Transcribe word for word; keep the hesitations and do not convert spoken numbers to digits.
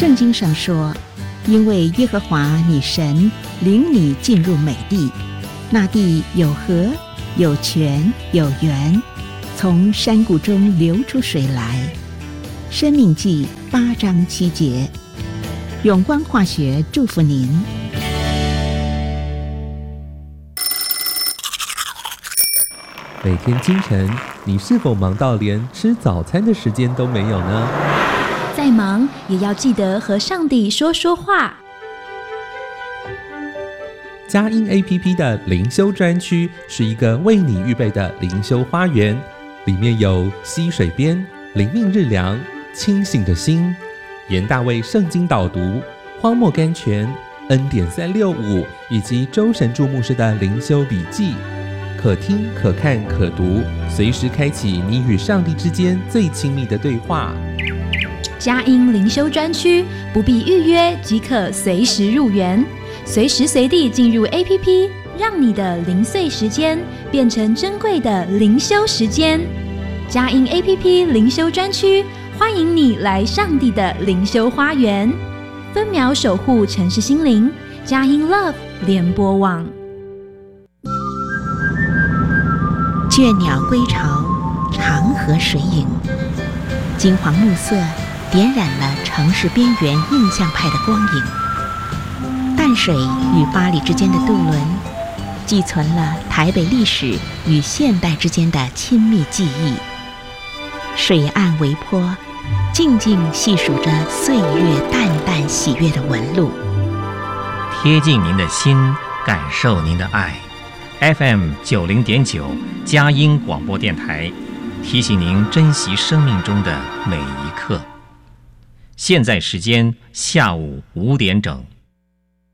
圣经上说，因为耶和华你神领你进入美地，那地有河有泉有源，从山谷中流出水来。申命记八章七节。永光化学祝福您。 每天清晨，你是否忙到连吃早餐的时间都没有呢？ 再忙也要记得和上帝说说话。 佳音 A P P 的灵修专区是一个为你预备的灵修花园，里面有溪水边、灵命日粮、清醒的心、严大卫圣经导读、荒漠甘泉、恩典三六五以及周神助牧师的灵修笔记，可听可看可读，随时开启你与上帝之间最亲密的对话。 佳音灵修专区不必预约即可随时入园，随时随地进入 A P P， 让你的零碎时间变成珍贵的灵修时间。佳音 A P P 灵修专区欢迎你来上帝的灵修花园，分秒守护城市心灵。佳音 Love 联播网。 倦鸟归巢，长河水影，金黄暮色点染了城市边缘印象派的光影。淡水与八里之间的渡轮，寄存了台北历史与现代之间的亲密记忆。水岸微波，静静细数着岁月淡淡喜悦的纹路， 贴近您的心，感受您的爱。F M 九零点九佳音广播电台，提醒您珍惜生命中的每一刻。现在时间下午五点整。